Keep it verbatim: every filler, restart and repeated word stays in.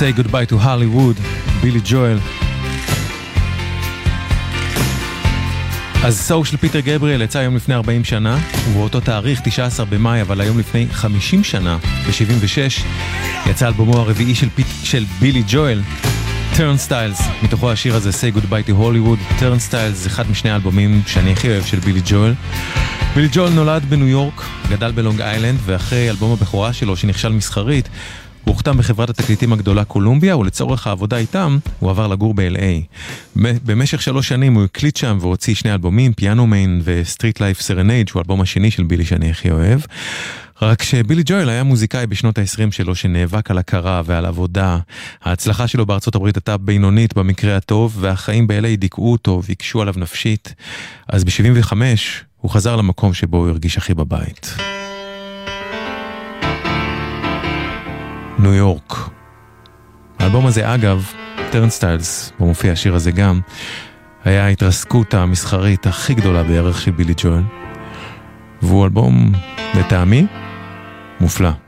Say Goodbye to Hollywood, בילי ג'ואל. אז סוג של פיטר גבריאל יצא היום לפני ארבעים שנה, ובאותו תאריך תשעה עשר במאי, אבל היום לפני חמישים שנה, ב-שבעים ושש, יצא אלבומו הרביעי של, פיט... של בילי ג'ואל, Turnstiles, מתוכו השיר הזה Say Goodbye to Hollywood. Turnstiles זה אחד משני האלבומים שאני הכי אוהב של בילי ג'ואל. בילי ג'ואל נולד בניו יורק, גדל בלונג איילנד, ואחרי אלבום הבכורה שלו שנכשל מסחרית, הוא הוחתם בחברת התקליטים הגדולה קולומביה, ולצורך העבודה איתם הוא עבר לגור ב-אל איי. במשך שלוש שנים הוא הקליט שם והוציא שני אלבומים, פיאנו מיין וסטריט לייף סרנייד, שהוא האלבום השני של בילי שאני הכי אוהב. רק שבילי ג'ואל היה מוזיקאי בשנות ה-עשרים שלו שנאבק על הכרה ועל עבודה. ההצלחה שלו בארצות הברית הייתה בינונית במקרה הטוב, והחיים ב-אל איי דיכאו אותו ויקשו עליו נפשית. אז ב-שבעים וחמש הוא חזר למקום שבו הוא הרגיש הכי בבית. ניו יורק. האלבום הזה, אגב, Turnstiles, בו מופיע השיר הזה גם, היה ההתרסקות המסחרית הכי גדולה בערך של בילי ג'ואל, והוא אלבום לטעמי מופלא.